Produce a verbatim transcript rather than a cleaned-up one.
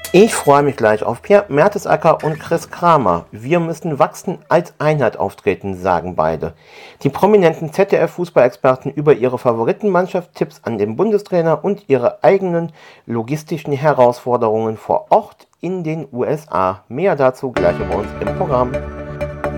Ich freue mich gleich auf Pierre Mertesacker und Chris Kramer. Wir müssen wachsen, als Einheit auftreten, sagen beide. Die prominenten Z D F-Fußballexperten über ihre Favoritenmannschaft, Tipps an den Bundestrainer und ihre eigenen logistischen Herausforderungen vor Ort in den U S A. Mehr dazu gleich bei uns im Programm.